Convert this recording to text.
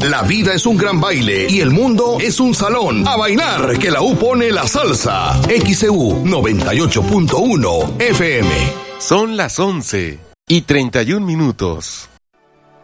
La vida es un gran baile y el mundo es un salón. A bailar, que la U pone la salsa. XEU 98.1 FM. Son las 11:31.